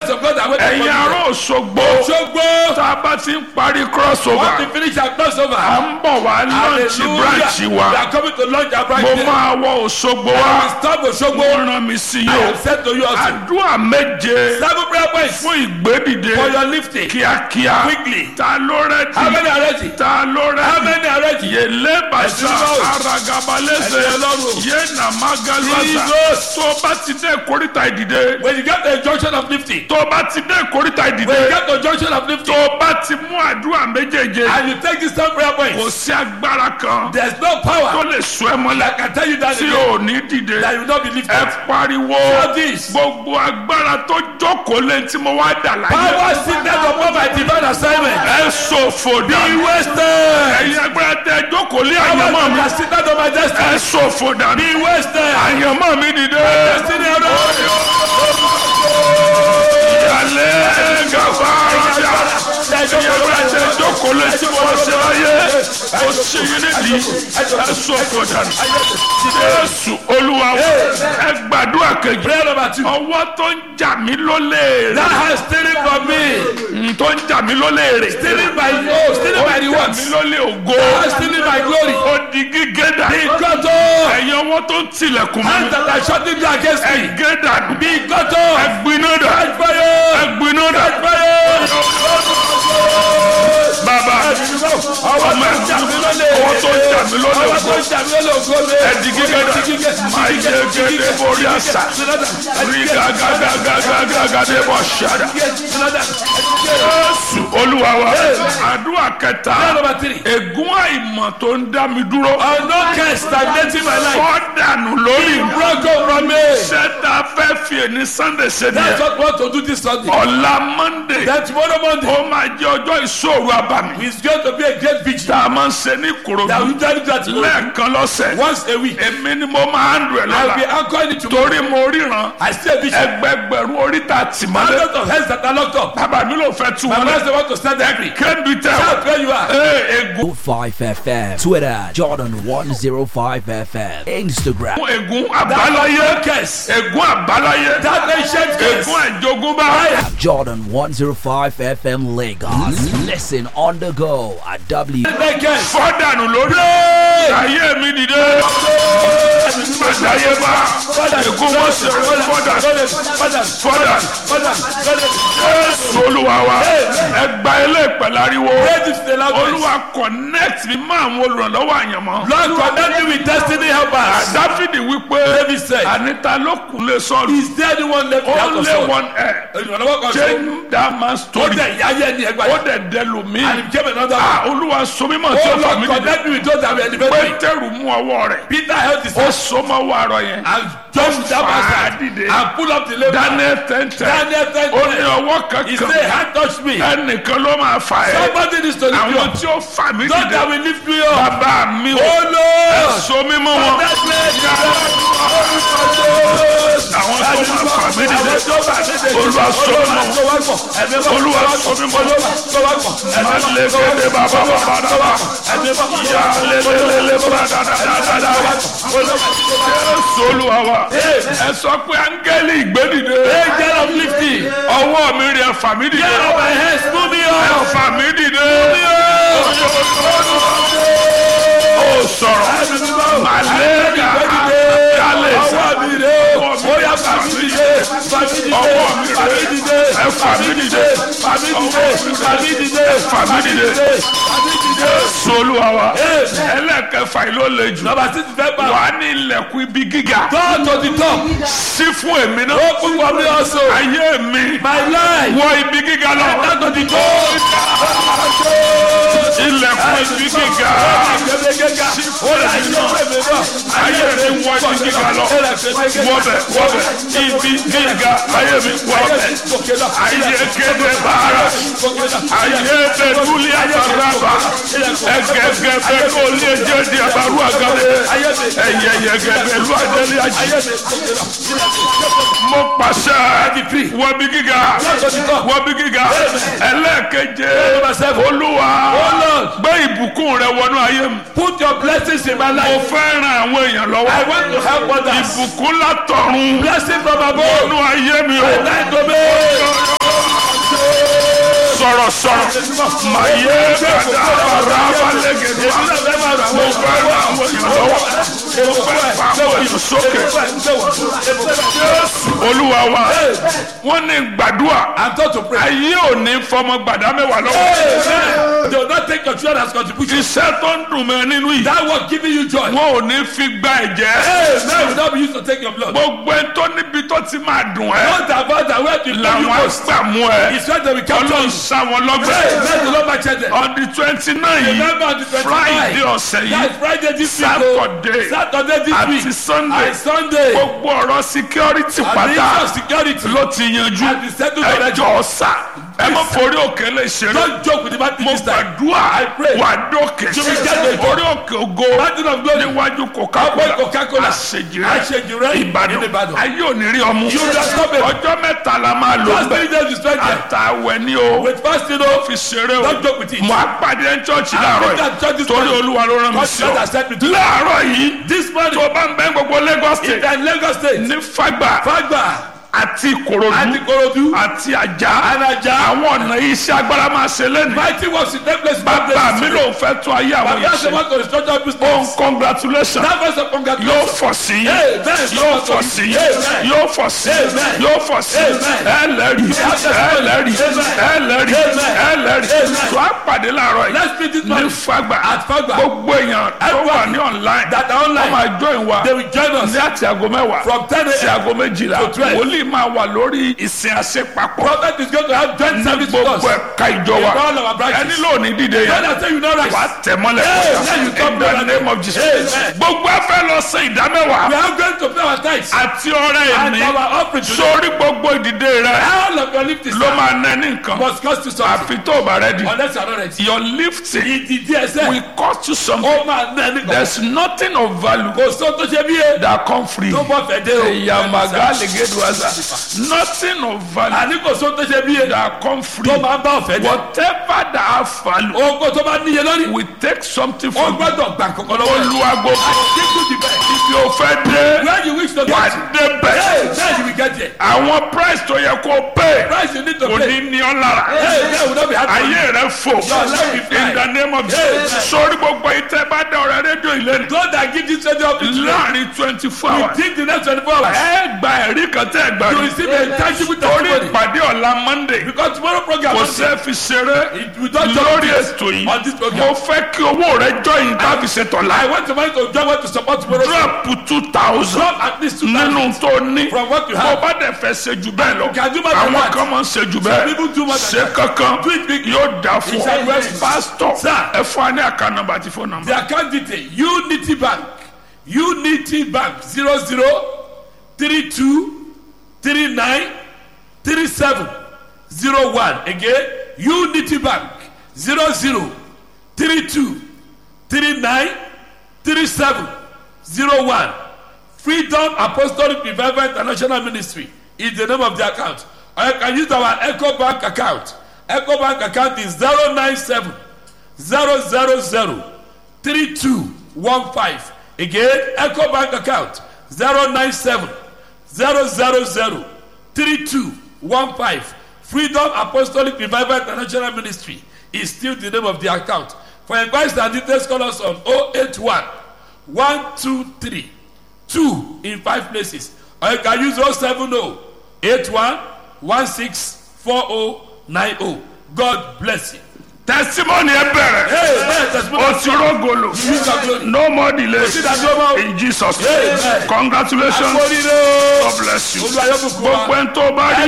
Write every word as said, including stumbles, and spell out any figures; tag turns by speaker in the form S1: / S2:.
S1: grace of God that wait for
S2: ẹ̀yin
S1: you.
S2: ará Òṣogbo
S1: Òṣogbo.
S2: tá a bá ti ń parí crossover
S1: Want to finish our crossover.
S2: à ń bọ̀ wá lọ́ọ̀nì branch wa
S1: We are coming to launch our branch
S2: mo
S1: there.
S2: máa wọ Òṣogbo
S1: I
S2: wá
S1: will stop Òṣogbo.
S2: mo rán mi sí
S1: I
S2: yóò
S1: have said to you also.
S2: àdúrà méje
S1: Seven prayer points
S2: fún ìgbédìde
S1: for your lifting.
S2: kíákíá
S1: Quickly.
S2: ta ló
S1: How many
S2: rẹ́dì
S1: are ready?
S2: ta ló
S1: How
S2: rẹ́dì
S1: many are ready?
S2: yèlé bàṣà
S1: Ẹ̀sìn báwo?
S2: aragabalẹ́sẹ̀
S1: Ẹ̀sìn Ọlọ́run.
S2: yéèna magazaza
S1: Jesus.
S2: tó bá ti dé ìkórìtà ìdìde
S1: When you get to the junction of lifting.
S2: tó bá ti dé ìkórìtà
S1: When you
S2: ìdìde
S1: get to the junction of lifting.
S2: tó bá ti mú àdúrà méjèèje
S1: And you take these seven prayer
S2: kò
S1: points.
S2: sí agbára kan
S1: There's no
S2: tó
S1: power.
S2: lè sọ ẹ mọ́lẹ̀
S1: I can tell you that
S2: tí
S1: again.
S2: ò ní dìde
S1: That you will not be
S2: ẹ
S1: lifted.
S2: pariwo
S1: Shout this.
S2: gbogbo agbára tó jókòó lé tí mo wá dà láyé
S1: Power seated upon my divine assignment.
S2: ẹ ṣòfò
S1: Be
S2: dànù
S1: wasted.
S2: ẹ̀yin agbára tẹ jókòó lé
S1: Power
S2: àyànmọ́ mi
S1: that seated on my
S2: ẹ
S1: destiny.
S2: ṣòfò dànù
S1: Be wasted.
S2: àyànmọ́ mi dìde
S1: Destiny around.
S2: ìyàlẹ́ gàfà ọjà ẹ̀yin agbára tẹ jókòó lé tí mo ṣe láyé ó ṣe yín nídìí ẹ ṣòfò dànù Jésù Olúwa wa ẹ gbàdúrà kejì
S1: Prayer number two.
S2: ọwọ́ tó ń jà mí lólè
S1: That
S2: rè
S1: has stealing from me.
S2: tó ń jà mí lólè rè
S1: Stealing my oh, stealing my
S2: ó jà mí
S1: rewards.
S2: lólè ògo
S1: That has stealing my glory.
S2: ó di gígé
S1: Be
S2: dànù
S1: cut off.
S2: ẹ̀yin ọwọ́ tó ń tilẹ̀kùn mọ́
S1: Hands that are shutting down against
S2: ẹ
S1: me.
S2: gé dànù
S1: Be cut off.
S2: ẹgbiná dà
S1: Catch fire.
S2: ẹgbiná dà
S1: Catch fire.
S2: bàbá
S1: Ọwọ́ tó ń jà mí lólè.
S2: ọwọ́ tó ń jà mí lólè
S1: Ọwọ́ tó
S2: ògo
S1: ń jà mí lólè ògo mi.
S2: ẹ di gígé dà máa yẹ gẹ́gẹ́ borí àṣà rí gàgàgàgàgàgàdé bọ̀ ṣáda Jésù Olúwa wa àdúrà kẹta
S1: Prayer number three.
S2: ègún àìmọ̀ tó ń dá mi dúró
S1: I no care stagnating my life.
S2: fọ́ dànù lórí mi.
S1: Broken from me.
S2: sẹ́ta fẹ́ fi èní Sunday ṣe
S1: That's
S2: nìyẹn
S1: what we want to do this Sunday.
S2: ọ̀la Monday
S1: Then tomorrow Monday
S2: ó máa jẹ́ ọjọ́ ìṣòro àbàmì
S1: is going to be a great vigil.
S2: tá a máa ń ṣe ní
S1: That we
S2: Ìkòròdú
S1: tell you that tomorrow.
S2: lẹ́ẹ̀kan lọ́sẹ̀
S1: Once a week.
S2: èmi ni mo máa ń rẹ̀
S1: I will be
S2: lọ́la
S1: anchoring it tomorrow.
S2: torí mo ríran
S1: I see a vision.
S2: ẹgbẹgbẹ̀rún oríta tìmọ́lé
S1: Hundreds of heads that are locked up.
S2: bàbá mi ló fẹ́ tú
S1: My
S2: wọn lẹ́
S1: master want to stand there free.
S2: kébi tẹ́
S1: Shout where you are.
S2: ẹ ègún
S3: five F M, Twitter, Jordan one oh five F M, Instagram.
S2: ègún àbáláyé
S1: Curse.
S2: ègún àbáláyé
S1: That ancient curse.
S2: ègún àjogúnbá.
S3: Jordan one oh five F M Lagos. Listen on the go at W.
S1: That curse.
S2: fọ́dànù lórí ayé mi dìde àdáyé bá ègún wọ́n sì fọ́dànù fọ́dànù Jésù Olúwa wa ẹgbà ilé ìpẹ̀láriwo Olúwa connect mi mọ́ àwọn olùrànlọ́wọ́ àyànmọ́.
S1: Lord, connect me with destiny helpers.
S2: Dáfídì wípé
S1: David said,
S2: àníta ló kún lé sọ́ọ̀lù
S1: is there anyone left without a
S2: only
S1: son?
S2: one air
S1: Olùrànlọ́wọ́ kan sọ.
S2: change that man's
S1: Ó
S2: story
S1: dẹ̀ ìyá yẹn ni ẹgbàá
S2: ó
S1: yẹn.
S2: dẹ̀ dẹlu mi
S1: And he became another
S2: ah
S1: one.
S2: Olúwa so mímọ́ tí
S1: Oh
S2: ó fà mí
S1: Lord,
S2: dìde
S1: connect me with those that will elevate me.
S2: Pétérù mú ọwọ́ rẹ̀
S1: Peter held his
S2: ó
S1: hand
S2: so mọ́ ọwọ́ àrọ̀ yẹn
S1: and jumped that
S2: fà á
S1: bastard
S2: dìde
S1: and pull up the lever.
S2: Daniel tẹ́ntẹ́
S1: Daniel ten
S2: ó ní
S1: ten.
S2: ọwọ́
S1: He
S2: kankan
S1: said, hand touch me.
S2: ẹnìkan ló máa fà ẹ́
S1: Somebody needs to lift you
S2: àwọn
S1: up.
S2: tí ó fà mí
S1: Those
S2: dìde
S1: that will lift me up.
S2: bàbá mi ò
S1: Oh Lord.
S2: so mímọ́ wọn
S1: Connect me.
S2: àwọn tó máa fà mí dìde Olúwa so mímọ́ wọn Olúwa so mímọ́ wọn má lè kéde bàbá bàbá dàbà ìyá lélẹ́lẹ́lẹ́ bàbá dàdàdàdà Jésù Olúwa wa ẹ sọ pé áńgẹ́lì ìgbédìde
S1: Angel of lifting.
S2: ọwọ́ mi rí ẹ fà mí dìde
S1: Get on my hands, move me
S2: ẹ
S1: up.
S2: fà mí dìde ó sọ̀rọ̀ màlẹ́gà kálẹ̀
S1: Ọwọ́ mi rè é. Ó yá fà mí dìde. Fà mí dìde.
S2: ọwọ́ mi
S1: Fà mí
S2: rí
S1: dìde.
S2: ẹ fà mí dìde
S1: Fà mí dìde. Fà mí dìde.
S2: fà mí dìde
S1: Fà mí dìde.
S2: Jésù Olúwa wa ẹlẹ́kẹfà yìí ló le jù
S1: Number six November.
S2: wà á ní ilẹ̀kùn ibi gíga
S1: Go to the top.
S2: sí fún èmi náà
S1: Open for me also.
S2: ayé mi
S1: My life.
S2: wọ ibi gíga lọ
S1: Go to the top.
S2: ilẹ̀kùn ibi gíga ayé mi wọ ibi gíga lọ wọbẹ wọbẹ ibi gíga ayé mi wọbẹ ayé kéde bàrà ayé bẹdúlì àbáràbà ẹgẹgẹ bẹkọlì ẹjẹdì àbárù àgàdé ẹyẹyẹgẹ bẹlú àjẹlì àjẹ mo pàṣẹ wọbi gíga wọbi gíga ẹlẹ́ẹ̀keje Olúwa gbé ìbùkún rẹ wọnú ayé mi.
S1: Put your blessings in my
S2: mo
S1: life.
S2: fẹ́ ràn àwọn èèyàn lọ́wọ́.
S1: I want to help others.
S2: ìbùkún látọ̀run
S1: Blessing from above.
S2: wọnú ayé mi o.
S1: I thank you.
S2: sọ̀rọ̀ màá yé gbàdá bàrà balẹ̀gẹ̀dẹ̀ wa mo fẹ́ ra àwọn ìrànlọ́wọ́ mo fẹ́ fa àwọn èèyàn sókè Jésù Olúwa wa wọ́n ní gbàdúrà ayé ò ní fọmọ gbàdá mẹ́wàá lọ́wọ́.
S1: They will not take your children as contribution.
S2: Iṣẹ́ tó ń dùn mọ́ nínú yìí.
S1: That was giving you joy.
S2: Wọ́n ò ní fi gba ẹ̀jẹ̀.
S1: Man will not be used to take your blood.
S2: Gbogbo ẹ̀ tó níbi tó ti máa dùn ẹ́.
S1: Not about that where to
S2: làwọn àgbàmú ẹ̀.
S1: It's where they will come to
S2: Ọlọ́run
S1: you.
S2: sá wọn lọ́gbẹ́.
S1: Man will not match them.
S2: On the twenty nine yìí.
S1: Remember on the twenty-nine.
S2: Friday ọ̀sẹ̀ yìí.
S1: That's Friday this week.
S2: Saturday.
S1: Saturday this week.
S2: Àti Sunday.
S1: And Sunday.
S2: Gbogbo ọ̀rọ̀ security
S1: And the
S2: pátá.
S1: issue of security.
S2: Ló ti yanjú.
S1: And the settled already.
S2: Ẹjọ́ ọ̀sà. Ẹ má forí òkè lè ṣeré.
S1: Don't joke with the man
S2: Mo
S1: this time.
S2: gbàdúrà wà dókè.
S1: You will get the
S2: Orí òkè ògo.
S1: Mountain of glory.
S2: Níwájú Coca-Cola.
S1: Coca-Cola.
S2: Àṣejì
S1: Àṣejì rẹ̀.
S2: rẹ̀.
S1: Ìbàdàn.
S2: Ìbàdàn. Ayé ò ní rí ọmú.
S1: You will stop it.
S2: Ọjọ́ mẹ́ta la máa lò
S1: Just three days you spend there.
S2: Àtàwẹ̀ ni o.
S1: With fasting o.
S2: Fi ṣeré o.
S1: Don't joke with it.
S2: Mo á pàdé ẹ̀ chọ́ọ̀chì
S1: I
S2: láàárọ̀
S1: think that church
S2: yìí.
S1: is
S2: Torí
S1: fine.
S2: Olúwa ló rán mi
S1: God
S2: sí
S1: God
S2: ọ.
S1: has sent me to you.
S2: Láàárọ̀ yìí.
S1: This morning.
S2: Tó bá ń bẹ́ gbogbo Lagos
S1: In
S2: State.
S1: the Lagos State.
S2: Ní Fágbà.
S1: Fagba.
S2: Àti Ìkòròdú.
S1: Àti Ìkòròdú.
S2: Àti Àjà.
S1: And Ajah.
S2: Àwọn ọ̀nà iṣẹ́ agbára máa ṣe lẹ́nu.
S1: Mighty works in that place.
S2: Bàbá mi ló fẹ́ tún ayé àwọn
S1: But
S2: yìí
S1: that's the
S2: ṣe.
S1: one to restructure
S2: Oh,
S1: business.
S2: congratulations.
S1: That was a
S2: Yóò
S1: congratulations.
S2: fọ̀ sí yín.
S1: Amen.
S2: Yóò fọ̀ sí yín.
S1: Amen.
S2: Yóò fọ̀ sí yín.
S1: Amen.
S2: Yóò fọ̀ sí yín.
S1: Amen.
S2: Ẹ lẹ́rìí. Ẹ lẹ́rìí. Ẹ lẹ́rìí. Ẹ lẹ́rìí.
S1: Amen.
S2: Tó a pàdé láàárọ̀ yìí.
S1: Let's meet this
S2: Ní
S1: morning
S2: Fágbà.
S1: at Fagba.
S2: Gbogbo èèyàn tó wà ní online.
S1: That are online.
S2: Wọ́n máa join wa.
S1: They will join us
S2: Ní àti aago mẹ́wàá.
S1: from ten
S2: Sí
S1: a.m.
S2: aago méjìlá.
S1: to twelve.
S2: Wòlíì máa wà lórí ìsìn àṣepapọ̀.
S1: Prophet is going to have joint
S2: Ní
S1: service with us.
S2: gbogbo ẹ̀ka ìjọ wa.
S1: In all our branches.
S2: Ẹni lónìí dìde
S1: God
S2: yẹn.
S1: has said you know right.
S2: Wà á tẹ̀ mọ́lẹ̀
S1: Amen.
S2: kọjá.
S1: You come
S2: In the
S1: brother.
S2: name of Jesus.
S1: Amen.
S2: Gbogbo afẹ́ lọ sí
S1: We
S2: ìdámẹ́wàá.
S1: are going to pay our tithes
S2: Àti ọrẹ
S1: and
S2: ẹ̀mí.
S1: our offering today.
S2: Sórí gbogbo ìdìde rẹ.
S1: All of your lifting
S2: Ló máa nẹ ní nǹkan.
S1: must cost you something.
S2: Àfi tó o bá rẹ di.
S1: Unless you are not ready.
S2: Your lifting
S1: Ìdí ẹsẹ̀.
S2: will cost you something.
S1: Ó máa ná ẹni kan.
S2: There's nothing of value
S1: Kò sóhun tó ṣe bí e.
S2: that come free.
S1: Tó bọ́ fẹ́ dé o.
S2: Ìyàmàgá lègédu àṣà. Nothing of value
S1: Àní kò sóhun tó ṣe bí e.
S2: that come free.
S1: Tó máa ń bá ọ̀fẹ́ dé.
S2: Whatever that have value
S1: Ogo tó bá níye lórí.
S2: will take something
S1: Ó
S2: from you.
S1: gbọ́dọ̀ gbà kankan lọ́wọ́ rẹ̀.
S2: Olúwago
S1: Give you the best.
S2: ibi ò fẹ́ dé
S1: Where you wish to
S2: wà
S1: get.
S2: dé bẹ̀.
S1: Hey, there you will get there.
S2: Àwọn price tó yẹ kó pay
S1: Price you need to
S2: kò
S1: pay.
S2: ní ní ọ lára.
S1: Hey, there will not be hard for you.
S2: Ayé rẹ fò
S1: Your life will fly.
S2: in the name of
S1: Hey,
S2: Jesus. Sórí gbogbo ìtẹ́ bá dá ọ̀rẹ́ rédíò ìlẹ́nu.
S1: God that give this radio up to you.
S2: Láàrin twenty four hours.
S1: Within the next twenty-four hours.
S2: Ẹ gba ẹ̀rí kan tẹ́ ẹ gbà
S1: You
S2: rí.
S1: receive a tangible
S2: Torí
S1: testimony.
S2: ìpàdé ọ̀la Monday
S1: Because tomorrow program.
S2: kò sẹ́ fi ṣeré
S1: It will not
S2: lórí
S1: just
S2: ètò yìí.
S1: on this program.
S2: Mo fẹ́ kí owó rẹ join káfí ṣètò
S1: I
S2: ọ̀la.
S1: want to money to join what to support tomorrow.
S2: Drop two thousand
S1: Drop at least two thousand.
S2: nínú tó ní.
S1: From what you
S2: Bó
S1: have.
S2: bá dẹ̀ fẹ́ ṣe jù bẹ́ẹ̀ lọ.
S1: Can do more than
S2: Àwọn
S1: that.
S2: kan máa ń ṣe jù
S1: Some people do more
S2: bẹ́ẹ̀.
S1: than
S2: Ṣé
S1: that.
S2: kankan
S1: Do it big.
S2: yóò dà fún
S1: Inside
S2: ọ.
S1: west.
S2: Pásítọ̀
S1: Sir.
S2: ẹ fún wa ní àká nọ́mbà àti fóònù nọ́mbà.
S1: The account detail Unity Bank Unity Bank zero zero three two three nine three seven zero one again Unity Bank zero zero three two three nine three seven zero one Freedom Apostolic Revival International Ministry is the name of the account. Or you can use our Echo Bank account. Echo Bank account is zero nine seven zero zero zero three two one five. Again, Echo Bank account zero nine seven zero zero zero three two one five. Freedom Apostolic Revival International Ministry is still the name of the account. For inquiries and details, call us on oh eight one one two three two in five places. Or you can use oh seven oh eight one one six four oh nine oh. God bless you.
S2: Testimony ẹ bẹ̀rẹ̀.
S1: Amen. Testimony.
S2: O ti rógolo.
S1: Use your glory.
S2: No more delays.
S1: Sí ìdájọ́ mọ́.
S2: In Jesus' name.
S1: Amen.
S2: Congratulations.
S1: Àforíire.
S2: God bless you.
S1: Olúwa yóò bùkún wa.
S2: Gbogbo ẹni tó bá rí